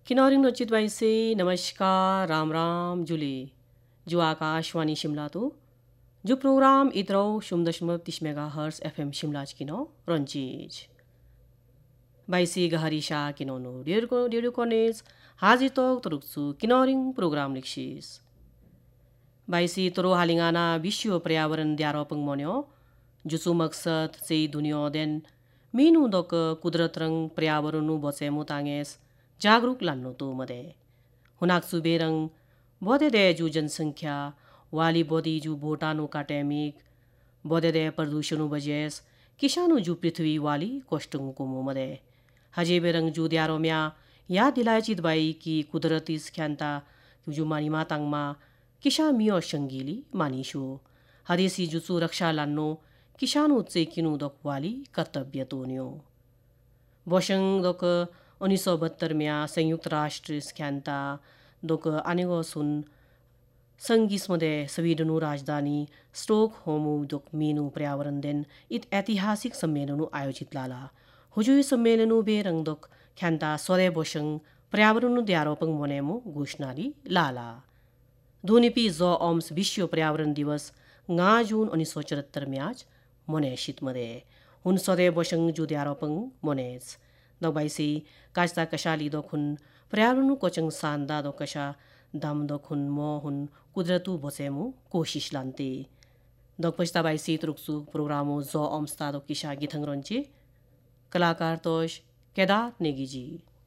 किनारिंग नचित से नमस्कार राम राम जुले जो आकाशवाणी शिमला तो जो प्रोग्राम इतरो 0.30 मेगा हर्स एफएम शिमला किनो रंचीज बाइसी गहरीशा किनोनो रेडियो कॉनेज हाजी तो तरुक्सु किनारिंग प्रोग्राम लिक्सिस बाइसी तरो हालिंगाना विश्व पर्यावरण द्यारोपंग मोन्यो जुसु मकसद से दुनिया देन मीनु दोक कुदरत रंग पर्यावरण बचेमु तांगेस जागरूक लान्नो तो मदे हुनाक्सु बेरंग बोदे दे जु जनसंख्या वाली बोदी जु बोटानु काटेमिक बोदे दे प्रदूषण बजेस किसानु जु पृथ्वी वाली कोष्टंग कुमु मदे हजे बेरंग जु द्यारो म्या या दिलायचित बाई की कुदरती स्ख्यांता जु मानी मातांगमा किसा मियो शंगीली मानिशु हदेसी जुसु रक्षा लान्नो किसानु चेकिनु दोक वाली कर्तव्य तोन्यो बोशंग दोक 1972 म्या संयुक्त राष्ट्र स्ख्यांता दोक आनेगो सुन संगीसमध्ये स्वीडनु राजधानी स्टॉकहोम दोक मीनु पर्यावरण दिन इत ऐतिहासिक सम्मेलनु आयोजित लाला हुजुई सम्मेलनु बेरंग दोक ख्यांता सोरे बोशंग पर्यावरण द्यारोपंग मोनेमु घोषणाली लाला दोनिपी जो ओम्स विश्व पर्यावरण दिवस 9 जून 1974 म्याच मोनेशित मध्ये हुन सोरे बोशंग जु द्यारोपंग मोनेज दबाइसी काजता कशाली दोखुन पर्यावरण कोचंग सांदा दो कशा दम दोखुन मो हुन कुदरतु बसेमु कोशिश लान्ते दोपस्ता बाइसी त्रुक्सु प्रोग्रामो जो ओम्स्ता दो किशा गिथंग रोंची कलाकार तोश केदार नेगीजी